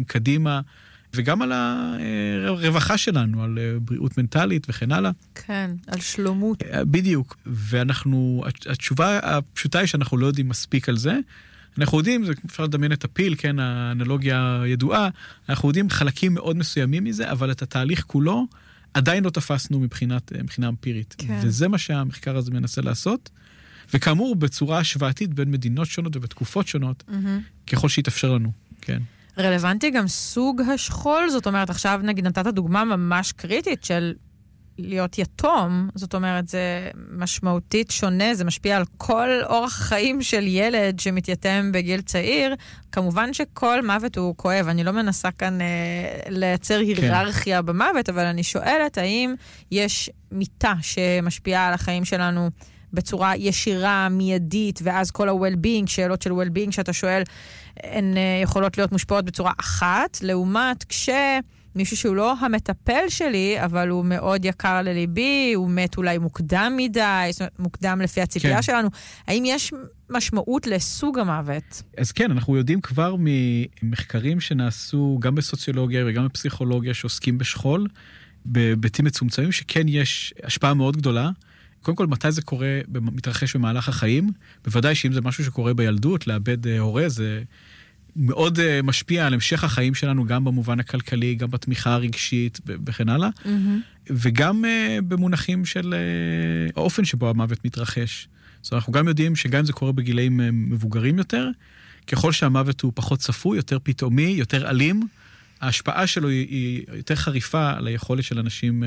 קדימה, וגם על הרווחה שלנו, על בריאות מנטלית וכן הלאה. כן, על שלומות. בדיוק, התשובה הפשוטה היא שאנחנו לא יודעים מספיק על זה. אנחנו יודעים, אפשר לדמיין את הפיל, כן, האנלוגיה הידועה, אנחנו יודעים חלקים מאוד מסוימים מזה, אבל את התהליך כולו עדיין לא תפסנו מבחינה אמפירית. כן. וזה מה שהמחקר הזה מנסה לעשות. וכאמור, בצורה השוואתית בין מדינות שונות ובתקופות שונות, ככל שיתאפשר לנו, כן. רלוונטי גם סוג השכול, זאת אומרת, עכשיו נגיד נתת דוגמה ממש קריטית של להיות יתום, זאת אומרת, זה משמעותית שונה, זה משפיע על כל אורח חיים של ילד שמתייתם בגיל צעיר. כמובן שכל מוות הוא כואב, אני לא מנסה כאן לייצר היררכיה במוות, אבל אני שואלת האם יש מיטה שמשפיעה על החיים שלנו בצורה ישירה, מיידית, ואז כל ה-well-being, שאלות של well-being שאתה שואל, הן יכולות להיות מושפעות בצורה אחת, לעומת מישהו שהוא לא המטפל שלי, אבל הוא מאוד יקר לליבי, הוא מת אולי מוקדם מדי, מוקדם לפי הציפייה שלנו. האם יש משמעות לסוג המוות? אז כן, אנחנו יודעים כבר ממחקרים שנעשו גם בסוציולוגיה וגם בפסיכולוגיה שעוסקים בשכול, בביתים מצומצמים, שכן יש השפעה מאוד גדולה. קודם כל, מתי זה קורה, מתרחש במהלך החיים? בוודאי שאם זה משהו שקורה בילדות, לאבד הורה, זה מאוד משפיע על המשך החיים שלנו, גם במובן הכלכלי, גם בתמיכה הרגשית וכן הלאה, וגם במונחים של האופן שבו המוות מתרחש. זאת אומרת, אנחנו גם יודעים שגם אם זה קורה בגילאים מבוגרים יותר, ככל שהמוות הוא פחות צפוי, יותר פתאומי, יותר אלים, ההשפעה שלו היא יותר חריפה על היכולת של אנשים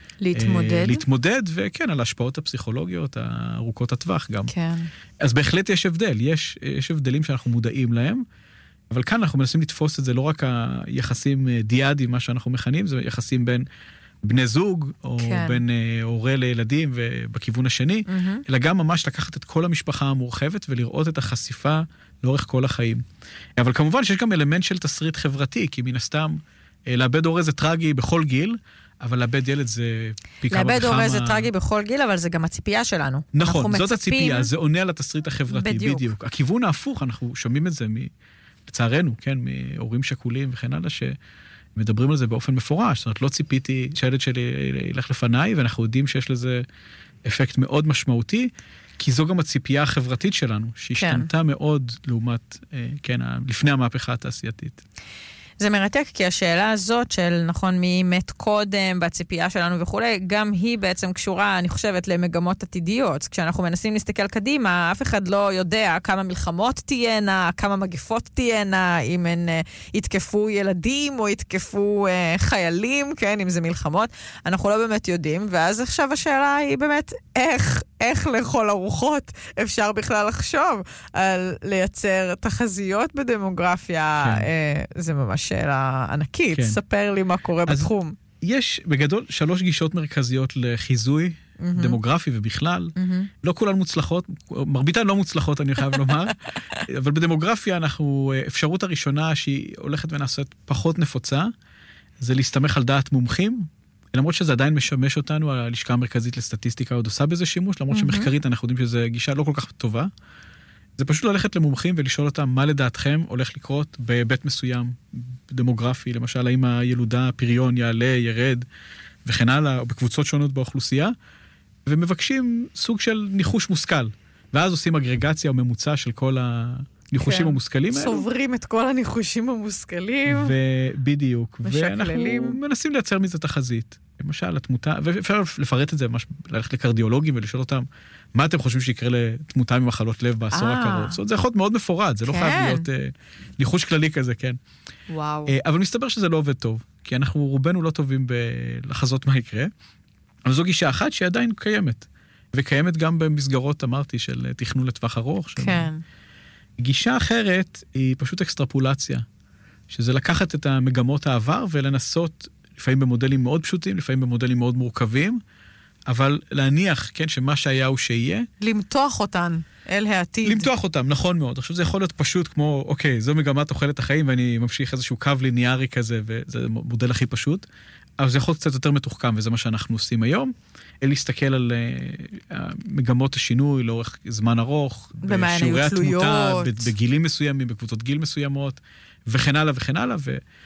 להתמודד, וכן, על ההשפעות הפסיכולוגיות, הארוכות הטווח גם. כן. אז בהחלט יש הבדל, יש הבדלים שאנחנו מודעים להם, אבל כאן אנחנו מנסים לתפוס את זה לא רק היחסים דיאדים, מה שאנחנו מכנים, זה יחסים בין בני זוג, או בין הורה לילדים ובכיוון השני, אלא גם ממש לקחת את כל המשפחה המורחבת ולראות את החשיפה לאורך כל החיים. אבל כמובן שיש גם אלמנט של תסריט חברתי, כי מן הסתם לאבד הורה זה טרגי בכל גיל, אבל לאבד ילד זה פי כמה וכמה. לאבד הורה זה טרגי בכל גיל, אבל זה גם הציפייה שלנו. נכון, זאת הציפייה, זה עונה על התסריט החברתי, בדיוק. הכיוון ההפוך, אנחנו שומעים את זה לצערנו, כן, מהורים שכולים וכן הלאה, שמדברים על זה באופן מפורש. זאת אומרת, לא ציפיתי שהילד שלי ילך לפניי, ואנחנו יודעים שיש לזה אפקט מאוד משמעותי, כי זו גם הציפייה החברתית שלנו, שהשתנתה מאוד לעומת, כן, לפני המהפכה התעשייתית. זה מרתק, כי השאלה הזאת של, נכון, מי מת קודם בציפייה שלנו וכו', גם היא בעצם קשורה, אני חושבת, למגמות עתידיות. כשאנחנו מנסים להסתכל קדימה, אף אחד לא יודע כמה מלחמות תהיינה, כמה מגפות תהיינה, אם הן יתקפו ילדים או יתקפו חיילים, כן, אם זה מלחמות. אנחנו לא באמת יודעים, ואז עכשיו השאלה היא באמת, איך לכל הרוחות אפשר בכלל לחשוב על לייצר תחזיות בדמוגרפיה? כן. זה ממש שאלה ענקית. כן. ספר לי מה קורה בתחום. יש בגדול 3 גישות מרכזיות לחיזוי דמוגרפי ובכלל. לא כולן מוצלחות, מרביתן לא מוצלחות אני חייב לומר, אבל בדמוגרפיה אפשרות הראשונה שהיא הולכת ונעשית פחות נפוצה, זה להסתמך על דעת מומחים, למרות שזה עדיין משמש אותנו, הלשכה המרכזית לסטטיסטיקה עוד עושה בזה שימוש, למרות שמחקרית אנחנו יודעים שזו גישה לא כל כך טובה. זה פשוט ללכת למומחים ולשאול אותם מה לדעתכם הולך לקרות בהיבט מסוים, דמוגרפי, למשל האם הילודה, הפריון יעלה, ירד וכן הלאה, או בקבוצות שונות באוכלוסייה, ומבקשים סוג של ניחוש מושכל, ואז עושים אגרגציה או ממוצע של כל הניחושים המושכלים האלו. סוברים את כל הניחושים המושכלים. ובדיוק. ואנחנו מנסים לייצר מזה תחזית. למשל, התמותה, ואפשר לפרט את זה, ללכת לקרדיולוגים ולשאול אותם, מה אתם חושבים שיקרה לתמותה ממחלות לב בעשור הקרוב? זאת אומרת, זה יכול להיות מאוד מפורט, זה לא חייב להיות ניחוש כללי כזה, כן. וואו. אבל מסתבר שזה לא עובד טוב, כי אנחנו רובנו לא טובים לחזות מה יקרה, אבל זו גישה אחת שהיא עדיין קיימת, וקיימת גם במסגרות, אמרתי, של תכנון לטווח ארוך. כן. גישה אחרת היא פשוט אקסטרפולציה, שזה לקחת את המגמות העבר ולנסות, לפעמים במודלים מאוד פשוטים, לפעמים במודלים מאוד מורכבים, אבל להניח, כן, שמה שהיה הוא שיהיה. למתוח אותן אל העתיד. למתוח אותם, נכון מאוד. עכשיו זה יכול להיות פשוט כמו, אוקיי, זו מגמת תוחלת החיים, ואני ממשיך איזשהו קו ליניארי כזה, וזה המודל הכי פשוט. אבל זה יכול להיות קצת יותר מתוחכם, וזה מה שאנחנו עושים היום. להסתכל על מגמות השינוי לאורך זמן ארוך, בשיעורי התמותה, בגילים מסוימים, בקבוצות גיל מסוימות, וכן הלאה וכן הלאה,